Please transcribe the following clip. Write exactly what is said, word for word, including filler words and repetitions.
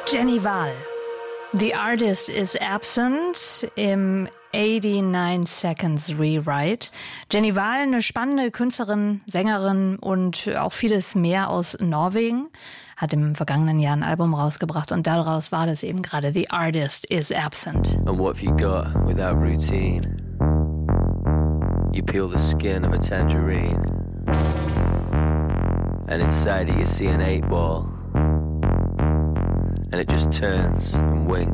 Jenny Wahl. The Artist is Absent im neunundachtzig Seconds Rewrite. Jenny Wahl, eine spannende Künstlerin, Sängerin und auch vieles mehr aus Norwegen, hat im vergangenen Jahr ein Album rausgebracht und daraus war das eben gerade The Artist is Absent. And what have you got without routine? You peel the skin of a tangerine, and inside it you see an eight ball, and it just turns and winks